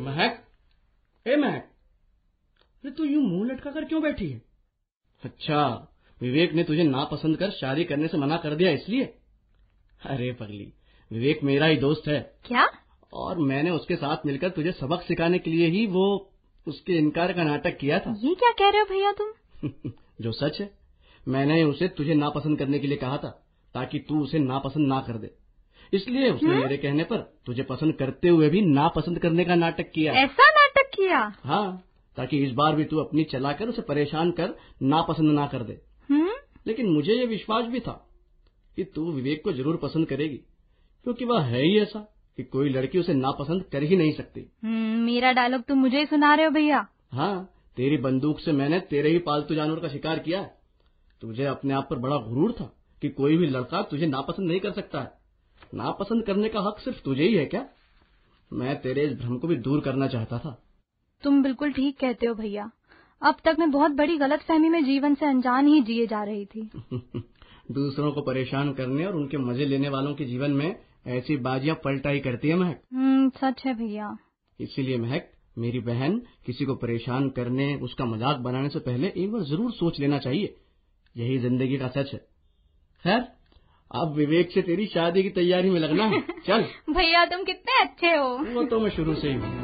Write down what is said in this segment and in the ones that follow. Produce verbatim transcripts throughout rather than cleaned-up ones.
महक, ए महक, अरे तू यूं मुंह लटका कर क्यों बैठी है? अच्छा, विवेक ने तुझे नापसंद कर शादी करने से मना कर दिया इसलिए? अरे पगली, विवेक मेरा ही दोस्त है। क्या? और मैंने उसके साथ मिलकर तुझे सबक सिखाने के लिए ही वो उसके इनकार का नाटक किया था। ये क्या कह रहे हो भैया तुम? जो सच है, मैंने उसे तुझे नापसंद करने के लिए कहा था ताकि तू उसे नापसंद ना कर दे, इसलिए उसने हुँ? मेरे कहने पर तुझे पसंद करते हुए भी नापसंद करने का नाटक किया। ऐसा नाटक किया? हाँ, ताकि इस बार भी तू अपनी चलाकर उसे परेशान कर नापसंद ना कर दे। हुँ? लेकिन मुझे ये विश्वास भी था कि तू विवेक को जरूर पसंद करेगी, क्योंकि वह है ही ऐसा कि कोई लड़की उसे नापसंद कर ही नहीं सकती। हम्म, मेरा डायलॉग तुम मुझे ही सुना रहे हो भैया? हाँ, तेरी बंदूक से मैंने तेरे ही पालतू जानवर का शिकार किया है। तुझे अपने आप पर बड़ा गुरूर था कि कोई भी लड़का तुझे नापसंद नहीं कर सकता है। नापसंद करने का हक सिर्फ तुझे ही है क्या? मैं तेरे इस भ्रम को भी दूर करना चाहता था। तुम बिल्कुल ठीक कहते हो भैया। अब तक मैं बहुत बड़ी गलतफहमी में जीवन से अनजान ही जिए जा रही थी। दूसरों को परेशान करने और उनके मजे लेने वालों के जीवन में ऐसी बाजियां पलटा ही करती है महक। हम्म, सच है भैया। इसीलिए महक, मेरी बहन, किसी को परेशान करने, उसका मजाक बनाने से पहले एक बार जरूर सोच लेना चाहिए। यही जिंदगी का सच है। खैर, अब विवेक से तेरी शादी की तैयारी में लगना है। चल। भैया तुम कितने अच्छे हो। वो तो मैं शुरू से ही हूँ।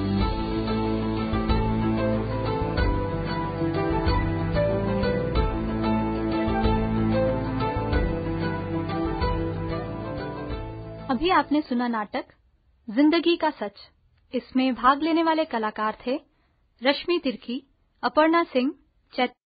अभी आपने सुना नाटक जिंदगी का सच। इसमें भाग लेने वाले कलाकार थे रश्मि तिर्की, अपर्णा सिंह, चैत